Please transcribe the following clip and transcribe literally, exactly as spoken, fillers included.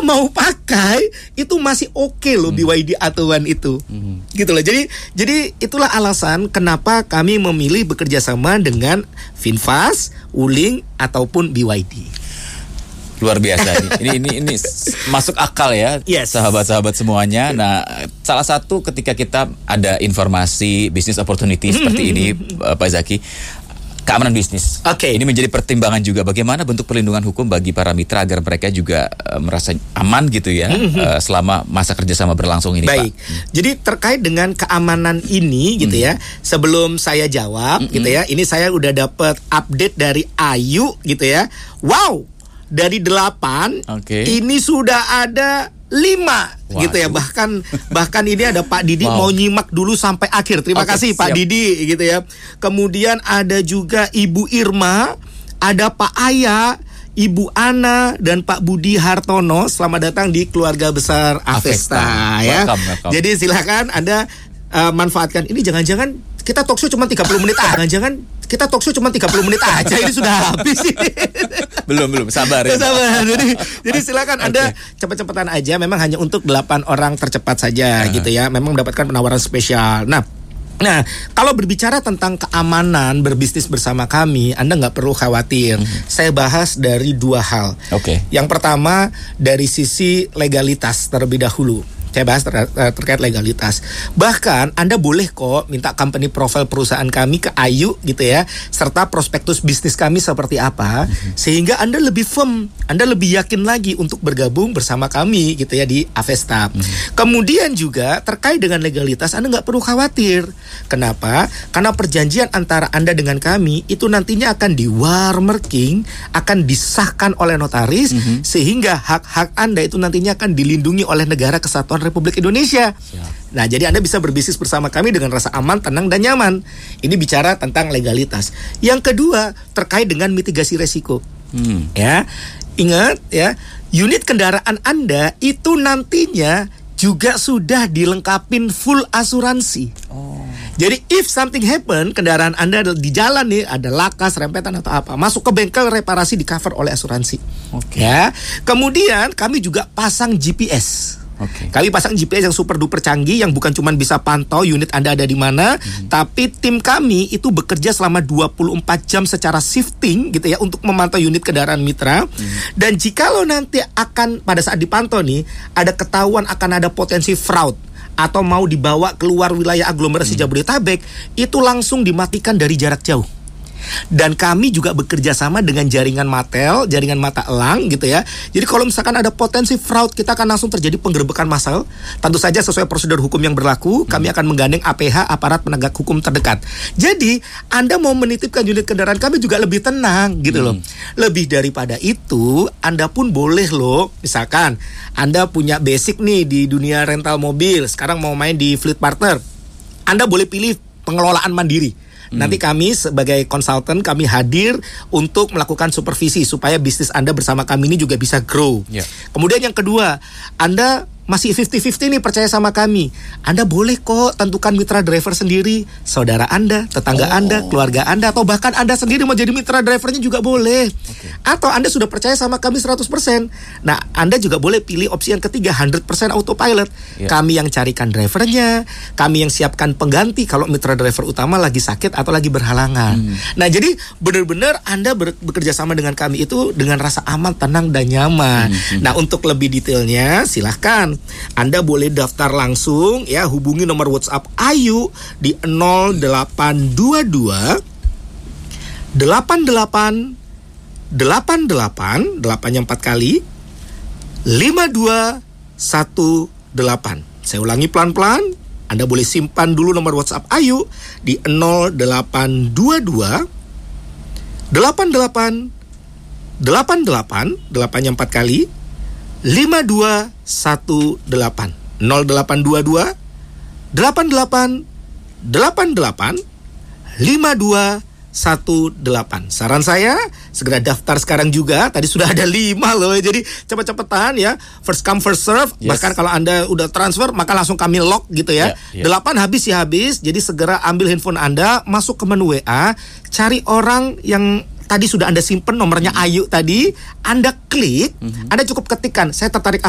mau pakai itu masih oke okay loh, hmm. B Y D atau One itu. Hmm. Gitu loh. Jadi jadi itulah alasan kenapa kami memilih bekerja sama dengan Finfast, Wuling ataupun B Y D. Luar biasa ini. ini ini ini masuk akal ya, yes. Sahabat-sahabat semuanya. Nah, salah satu ketika kita ada informasi bisnis opportunity seperti ini, Pak Zaki, keamanan bisnis. Oke. Okay. Ini menjadi pertimbangan juga bagaimana bentuk perlindungan hukum bagi para mitra agar mereka juga uh, merasa aman gitu ya uh, selama masa kerjasama berlangsung ini. Baik. Pak. Jadi terkait dengan keamanan ini gitu hmm. ya, sebelum saya jawab hmm. gitu ya, ini saya udah dapat update dari Ayu gitu ya. Wow. Dari delapan, okay. ini sudah ada lima, Wah, gitu ya. Bahkan bahkan ini ada Pak Didi wow. mau nyimak dulu sampai akhir. Terima okay, kasih siap. Pak Didi, gitu ya. Kemudian ada juga Ibu Irma, ada Pak Aya, Ibu Ana dan Pak Budi Hartono. Selamat datang di keluarga besar Avesta, Avesta. Ya. Welcome, welcome. Jadi silakan Anda uh, manfaatkan. Ini jangan-jangan kita talkshow cuma tiga puluh menit aja. Jangan-jangan kita talkshow cuma tiga puluh menit aja. Ini sudah habis ini. Belum, belum. Sabar ya. Sabar. Jadi, jadi silakan okay. Anda cepat-cepatan aja. Memang hanya untuk delapan orang tercepat saja uh-huh. gitu ya. Memang mendapatkan penawaran spesial. Nah, Nah, kalau berbicara tentang keamanan berbisnis bersama kami, Anda nggak perlu khawatir. Mm-hmm. Saya bahas dari dua hal. Oke. Okay. Yang pertama dari sisi legalitas terlebih dahulu. Saya bahas ter- terkait legalitas. Bahkan Anda boleh kok minta company profile perusahaan kami ke Ayu gitu ya, serta prospektus bisnis kami seperti apa, mm-hmm. sehingga Anda lebih firm, Anda lebih yakin lagi untuk bergabung bersama kami gitu ya di Avesta. Mm-hmm. Kemudian juga terkait dengan legalitas Anda nggak perlu khawatir. Kenapa? Karena perjanjian antara Anda dengan kami itu nantinya akan di watermarking, akan disahkan oleh notaris, mm-hmm. sehingga hak-hak Anda itu nantinya akan dilindungi oleh negara kesatuan Republik Indonesia. Siap. Nah, jadi Anda bisa berbisnis bersama kami dengan rasa aman, tenang, dan nyaman. Ini bicara tentang legalitas. Yang kedua, terkait dengan mitigasi resiko. Hmm. Ya, ingat ya, unit kendaraan Anda itu nantinya juga sudah dilengkapin full asuransi. Oh. Jadi if something happen, kendaraan Anda di jalan nih ada laka, serempetan atau apa, masuk ke bengkel reparasi di cover oleh asuransi. Okay. Ya. Kemudian kami juga pasang G P S. Okay. Kami pasang G P S yang super duper canggih yang bukan cuma bisa pantau unit Anda ada di mana, hmm. tapi tim kami itu bekerja selama dua puluh empat jam secara shifting gitu ya untuk memantau unit kendaraan mitra. Hmm. Dan jikalau nanti akan pada saat dipantau nih ada ketahuan akan ada potensi fraud atau mau dibawa keluar wilayah aglomerasi hmm. Jabodetabek, itu langsung dimatikan dari jarak jauh. Dan kami juga bekerja sama dengan jaringan Matel, jaringan mata elang gitu ya. Jadi kalau misalkan ada potensi fraud, kita akan langsung terjadi penggerbekan massal. Tentu saja sesuai prosedur hukum yang berlaku, hmm. kami akan menggandeng A P H, aparat penegak hukum terdekat. Jadi Anda mau menitipkan unit kendaraan kami juga lebih tenang gitu hmm. loh. Lebih daripada itu, Anda pun boleh loh, misalkan Anda punya basic nih di dunia rental mobil, sekarang mau main di Fleet Partner, Anda boleh pilih pengelolaan mandiri. Nanti kami sebagai konsultan kami hadir untuk melakukan supervisi supaya bisnis Anda bersama kami ini juga bisa grow. Yeah. Kemudian yang kedua, Anda masih fifty fifty nih percaya sama kami, Anda boleh kok tentukan mitra driver sendiri, saudara Anda, tetangga oh. Anda, keluarga Anda, atau bahkan Anda sendiri mau jadi mitra drivernya juga boleh. Okay. Atau Anda sudah percaya sama kami seratus persen. Nah, Anda juga boleh pilih opsi yang ketiga, one hundred percent autopilot. Yeah. Kami yang carikan drivernya, kami yang siapkan pengganti kalau mitra driver utama lagi sakit atau lagi berhalangan. Hmm. Nah, jadi benar-benar Anda ber- bekerja sama dengan kami itu dengan rasa aman, tenang, dan nyaman. Hmm. Nah, untuk lebih detailnya silahkan Anda boleh daftar langsung ya, hubungi nomor WhatsApp Ayu di nol delapan dua dua delapan delapan delapan delapan delapan empat kali lima dua satu delapan. Saya ulangi pelan-pelan. Anda boleh simpan dulu nomor WhatsApp Ayu di nol delapan dua dua delapan delapan delapan delapan delapan empat kali lima dua satu delapan. Nol delapan dua dua delapan delapan delapan delapan lima dua satu delapan. Saran saya segera daftar sekarang juga. Tadi sudah ada lima loh, jadi cepet-cepetan ya. First come first serve. Yes. Bahkan kalau Anda udah transfer maka langsung kami lock gitu ya. Yeah, yeah. Delapan habis ya habis. Jadi segera ambil handphone Anda, masuk ke menu W A, cari orang yang tadi sudah Anda simpen nomornya Ayu tadi, Anda klik, mm-hmm. Anda cukup ketikkan saya tertarik